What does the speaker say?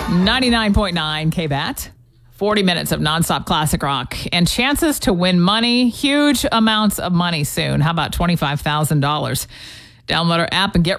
99.9 KBAT. 40 minutes of nonstop classic rock and chances to win money, huge amounts of money soon. How about $25,000? Download our app and get